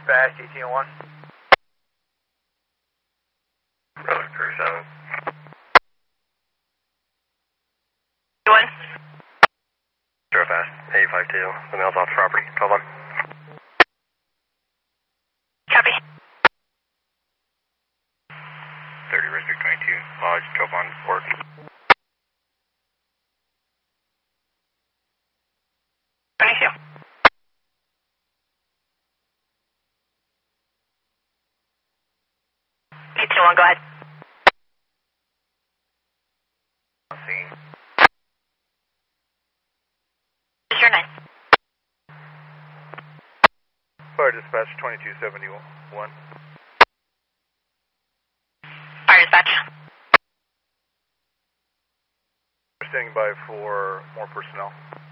Fast, 1801. Road crew 7. One. Zero fast, 852. The mail's off the property. 12 on. Copy. 30 Restrict 22. Lodge 12 on port. Thank you. 821, go ahead. What's your name? Fire dispatch 2271. Fire dispatch. Standing by for more personnel.